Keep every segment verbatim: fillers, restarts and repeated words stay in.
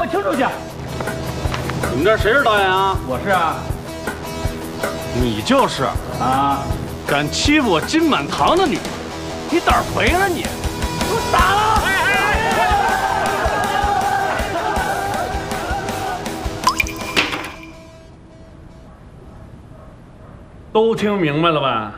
请出去！ 你们这谁是导演啊？ 我是啊。 你就是啊！ 敢欺负我金满堂的女人，你胆儿肥了你！ 打了！哎哎哎！ 都听明白了吧？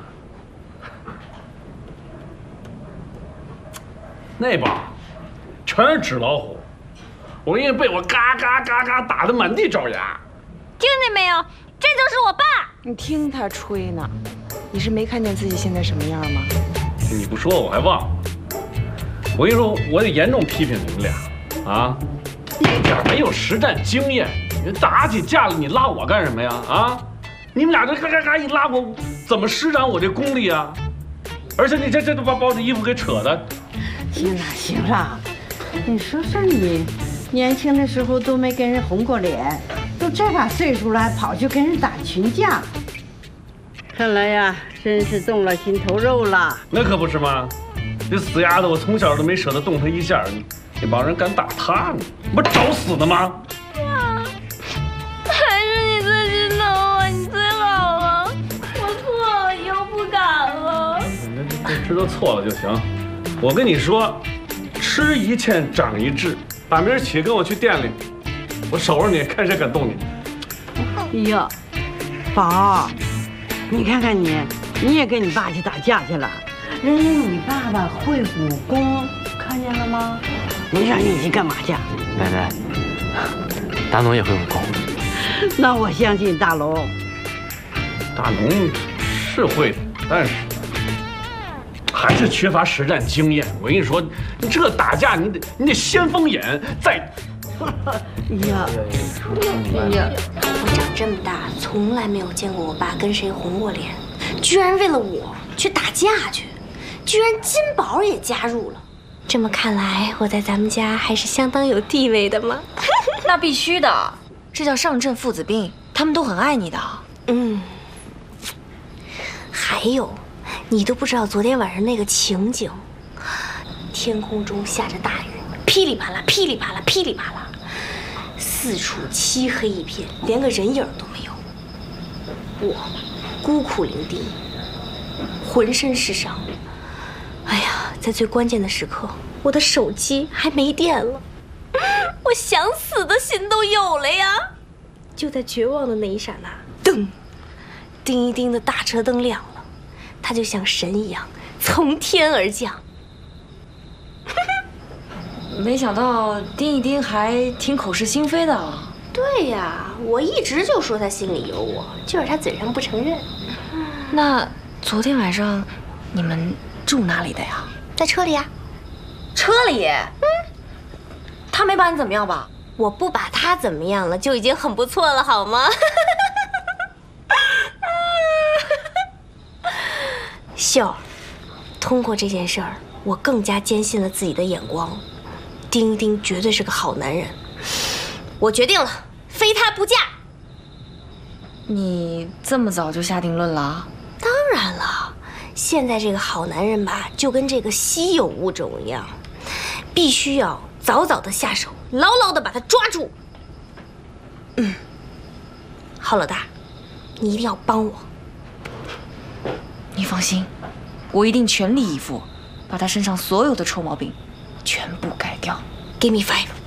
那帮全是纸老虎，我因为被我嘎嘎嘎嘎打得满地找牙。 听见没有？这就是我爸。 你听他吹呢，你是没看见自己现在什么样吗？ 你不说我还忘了。我跟你说，我得严重批评你们俩啊，一点没有实战经验。你打起架来，你拉我干什么呀？啊，你们俩这嘎嘎嘎一拉我，怎么施展我这功力啊？而且你这这都把把我的衣服给扯的。 行了行了，你说说你，年轻的时候都没跟人红过脸，都这把岁数了还跑去跟人打群架，看来呀，真是动了心头肉了。 那可不是吗？这死丫头，我从小都没舍得动她一下，那帮人敢打她呢，不找死呢吗？ 爸，还是你最心疼我，你最好了。我错了，以后不敢了。 知道错了就行。我跟你说，吃一堑长一智，打明儿起跟我去店里，我守着你，看谁敢动你。 哎呀，宝，你看看你，你也跟你爸去打架去了。人家你爸爸会武功，看见了吗？没让你去干嘛去？ 奶奶，大龙也会武功。 那我相信大龙。 大龙是会的，但是还是缺乏实战经验。我跟你说，你这打架你得你得先锋眼，再…… 哎呀， 哎呀， 我长这么大从来没有见过我爸跟谁红过脸，居然为了我去打架去，居然金宝也加入了。这么看来，我在咱们家还是相当有地位的嘛。 那必须的，这叫上阵父子兵，他们都很爱你的。 嗯，还有，你都不知道昨天晚上那个情景，天空中下着大雨，噼里啪啦，噼里啪啦，噼里啪啦，四处漆黑一片，连个人影都没有。我孤苦伶仃，浑身是伤。哎呀，在最关键的时刻，我的手机还没电了，我想死的心都有了呀！就在绝望的那一刹那，噔，叮一叮的大车灯亮了，他就像神一样从天而降。 没想到丁一丁还挺口是心非的。 对呀，我一直就说他心里有我，就是他嘴上不承认。 那昨天晚上你们住哪里的呀？ 在车里呀。 车里？嗯，他没把你怎么样吧？ 我不把他怎么样了，就已经很不错了，好吗？秀儿，通过这件事儿，我更加坚信了自己的眼光。丁丁绝对是个好男人，我决定了，非他不嫁。 你这么早就下定论了？ 当然了，现在这个好男人吧，就跟这个稀有物种一样，必须要早早的下手，牢牢的把他抓住。嗯，郝老大，你一定要帮我。 你放心，我一定全力以赴，把他身上所有的臭毛病全部改掉。 Give me five。